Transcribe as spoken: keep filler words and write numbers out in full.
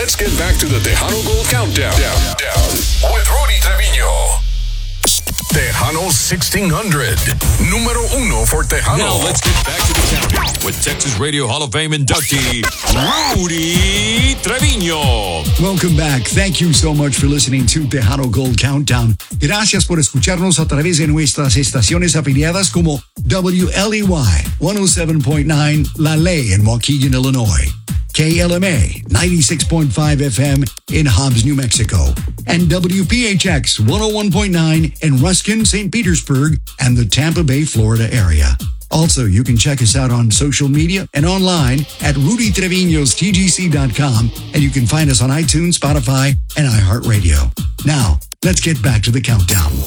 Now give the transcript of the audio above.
let's get back to the Tejano Gold Countdown down, down, with Rudy Trevino. Tejano sixteen hundred, número uno for Tejano. Now let's get back to the countdown with Texas Radio Hall of Fame inductee, Rudy Trevino. Welcome back. Thank you so much for listening to Tejano Gold Countdown. Gracias por escucharnos a través de nuestras estaciones afiliadas como W L E Y one oh seven point nine La Ley in Waukegan, Illinois, K L M A ninety-six point five F M in Hobbs, New Mexico, and W P H X one oh one point nine in Ruskin, Saint Petersburg, and the Tampa Bay, Florida area. Also, you can check us out on social media and online at rudy trevinos t g c dot com, and you can find us on iTunes, Spotify, and iHeartRadio. Now, let's get back to the countdown.